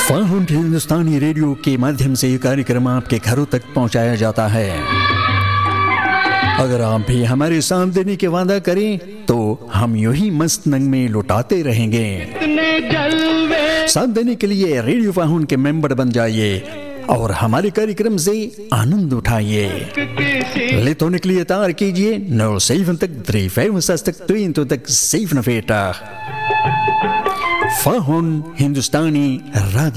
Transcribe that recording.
फाहुन हिंदुस्तानी radio के माध्यम से ये कार्यक्रम आपके घरों तक पहुंचाया जाता है। अगर आप भी हमारे साथ देने के वादा करें तो हम यूं ही मस्त नंग में लुटाते रहेंगे। साथ देने के लिए रेडियो फाहुन के मेंबर बन जाइए और हमारे कार्यक्रम से आनंद उठाइए। Lid hoor ik lietaar kietje 070 365 22 47. Fahun Hindustani Radio.